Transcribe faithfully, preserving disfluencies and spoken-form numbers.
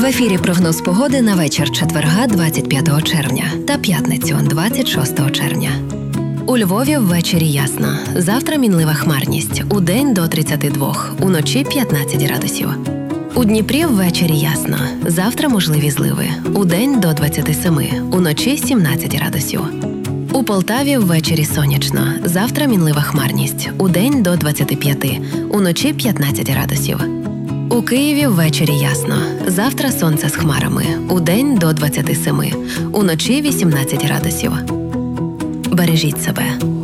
ефірі прогноз погоди на вечір четверга двадцять п'ятого червня та п'ятницю двадцять шостого червня. У Львові ввечері ясно. Завтра мінлива хмарність. Удень до тридцяти двох, уночі п'ятнадцять градусів. У Дніпрі ввечері ясно. Завтра можливі зливи. Удень до двадцяти семи, уночі сімнадцять градусів. У Полтаві ввечері сонячно. Завтра мінлива хмарність. Удень до двадцяти п'яти, уночі п'ятнадцять градусів. У Києві ввечері ясно. Завтра сонце з хмарами. Удень до двадцяти семи, уночі вісімнадцять градусів. Бережіть себе.